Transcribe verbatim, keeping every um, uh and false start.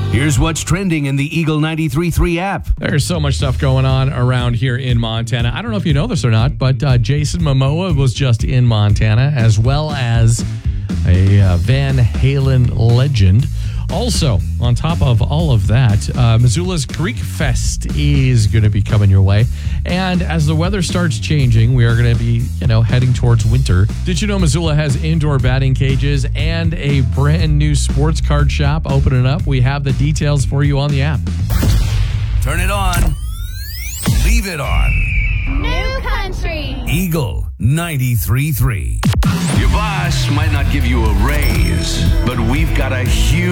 Here's what's trending in the Eagle ninety-three point three app. There's so much stuff going on around here in Montana. I don't know if you know this or not, but uh, Jason Momoa was just in Montana, as well as a uh, Van Halen legend. Also, on top of all of that, uh, Missoula's Greek Fest is going to be coming your way. And as the weather starts changing, we are going to be, you know, heading towards winter. Did you know Missoula has indoor batting cages and a brand new sports card shop opening up? We have the details for you on the app. Turn it on. Leave it on. New country. Eagle ninety-three point three. Your boss might not give you a raise, but we've got a huge